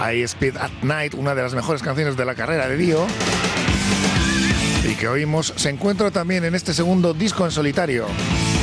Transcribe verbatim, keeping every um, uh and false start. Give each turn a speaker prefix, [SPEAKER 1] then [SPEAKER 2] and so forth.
[SPEAKER 1] High Speed at Night, una de las mejores canciones de la carrera de Dio, y que oímos, se encuentra también en este segundo disco en solitario.